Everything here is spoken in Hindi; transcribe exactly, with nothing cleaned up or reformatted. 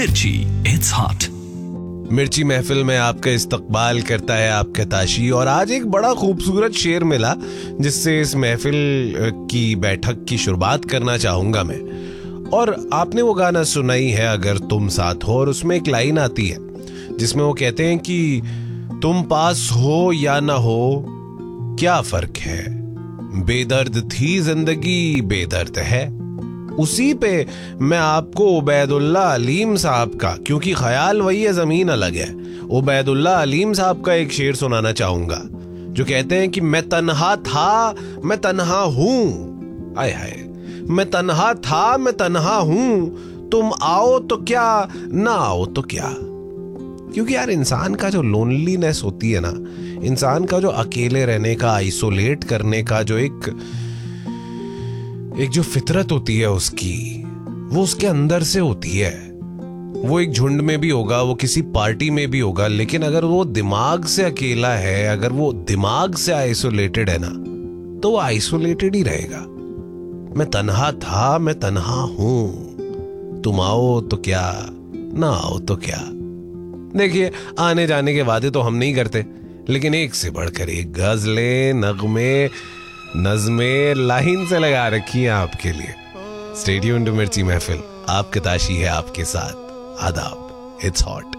मिर्ची, इट्स हॉट। मिर्ची महफिल में आपका इस्तकबाल करता है आपका ताशी। और आज एक बड़ा खूबसूरत शेर मिला जिससे इस महफिल की बैठक की शुरुआत करना चाहूंगा मैं। और आपने वो गाना सुनाई है अगर तुम साथ हो, और उसमें एक लाइन आती है जिसमें वो कहते हैं कि तुम पास हो या ना हो क्या फर्क है, बेदर्द थी जिंदगी बेदर्द है। उसी पे मैं आपको उबैदुल्लाह अलीम साहब का, क्योंकि ख्याल वही है जमीन अलग है, उबैदुल्लाह अलीम साहब का एक शेर सुनाना चाहूंगा जो कहते हैं कि मैं तन्हा था मैं तन्हा हूं, आय हाय, मैं तन्हा था मैं तन्हा हूं, तुम आओ तो क्या ना आओ तो क्या। क्योंकि यार इंसान का जो लोनलीनेस होती है ना, इंसान का जो अकेले रहने का, आइसोलेट करने का जो एक एक जो फितरत होती है उसकी, वो उसके अंदर से होती है। वो एक झुंड में भी होगा, वो किसी पार्टी में भी होगा, लेकिन अगर वो दिमाग से अकेला है, अगर वो दिमाग से आइसोलेटेड है ना, तो वो आइसोलेटेड ही रहेगा। मैं तन्हा था मैं तन्हा हूं, तुम आओ तो क्या ना आओ तो क्या। देखिए, आने जाने के वादे तो हम नहीं करते, लेकिन एक से बढ़कर एक गजलें, नगमे, नज़में लाइन से लगा रखी हैं आपके लिए। स्टे ट्यून्ड टू मिर्ची महफिल, आपके ताशी है आपके साथ। आदाब, इट्स हॉट।